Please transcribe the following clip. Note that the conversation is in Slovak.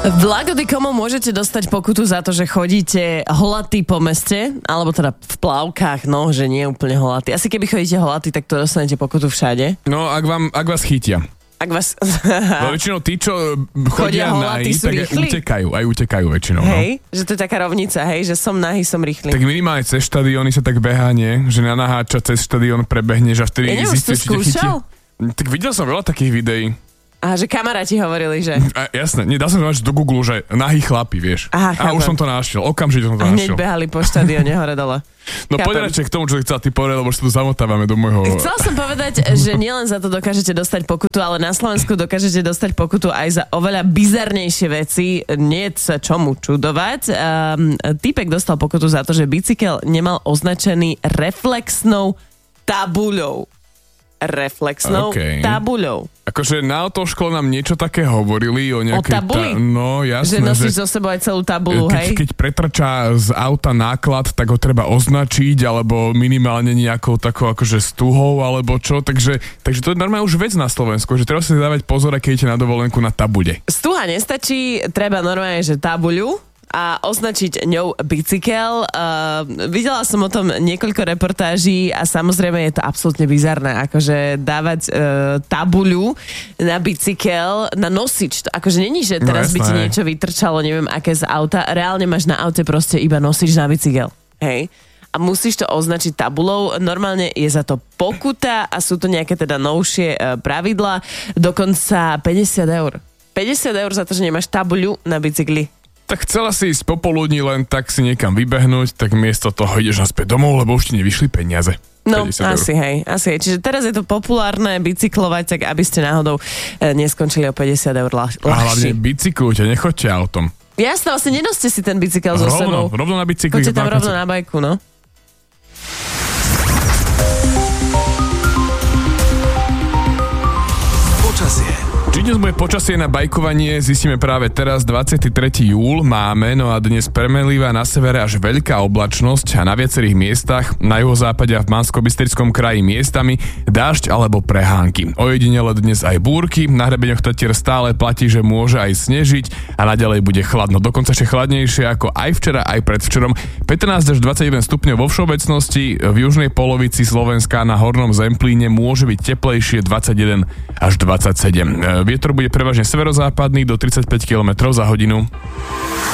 Lagody komu môžete dostať pokutu za to, že chodíte holatý po meste, alebo teda v plavkách, no, že nie úplne holatý. Asi keby chodíte holatý, tak to dostanete pokutu všade. No, ak vás chytia. Ak vás... No väčšinou tí, čo chodia nahý, tak aj utekajú väčšinou. Hej, no. Že to je taká rovnica, hej, že som nahý, som rýchly. Tak minimálne cez štadióny sa tak behá, nie? Že na naháča cez štadión prebehneš a vtedy zistíš, či ťa chytí. Tak videl som veľa takých videí. A že kamaráti hovorili, že... Jasné, nedal som to do Google, že nahý chlapi, vieš. Aha, a už som to našiel, okamžite som to našiel. Hneď behali po štadióne hore-dole. No poď radšej k tomu, čo chcela ty povedať, lebo sa tu zamotávame do môjho... Chcela som povedať, že nielen za to dokážete dostať pokutu, ale na Slovensku dokážete dostať pokutu aj za oveľa bizarnejšie veci. Nie sa čomu čudovať. Týpek dostal pokutu za to, že bicykel nemal označený reflexnou tabuľou. Tabuľou. Akože na autoškole nám niečo také hovorili o nejakej... O tabuli? No jasné, že nosíš so sebou aj celú tabuľu, hej? Keď pretrčá z auta náklad, tak ho treba označiť, alebo minimálne nejakou takou akože stuhou, alebo čo, takže to je normálne už vec na Slovensku, že treba si dávať pozor, keď idete na dovolenku na tabule. Stuha nestačí, treba normálne, že tabuľu a označiť ňou bicykel. Videla som o tom niekoľko reportáží a samozrejme je to absolútne bizarné, akože dávať tabuľu na bicykel, na nosič. Akože není, že teraz by ti niečo vytrčalo, neviem aké z auta. Reálne máš na aute proste iba nosič na bicykel. Hej? A musíš to označiť tabulou. Normálne je za to pokuta a sú to nejaké teda novšie pravidlá. Dokonca 50 €. 50 € za to, že nemáš tabuľu na bicykli. Tak chcela si ísť popoludní len tak si niekam vybehnúť, tak miesto toho ideš naspäť domov, lebo už ti nevyšli peniaze. No, asi hej. Čiže teraz je to populárne bicyklovať, tak aby ste náhodou neskončili o 50 € ľahší. A hlavne bicyklujte, nechoďte autom. Jasné, vlastne nenoste si ten bicykel so sebou. Rovno na bicykli. Choďte tam rovno na bajku, no. Či dnes bude počasie na bajkovanie, zistíme práve teraz, 23. júl máme, no a dnes premenlivá na severe až veľká oblačnosť a na viacerých miestach, na juhozápade a v Banskobystrickom kraji miestami dážď alebo prehánky. Ojedinele dnes aj búrky, na hrebeňoch Tatier stále platí, že môže aj snežiť a naďalej bude chladno. Dokonca ešte chladnejšie ako aj včera, aj predvčerom. 15 až 21 stupňov vo všeobecnosti, v južnej polovici Slovenska na hornom Zemplíne môže byť teplejšie 21 až 27. Vietor bude prevažne severozápadný do 35 km za hodinu.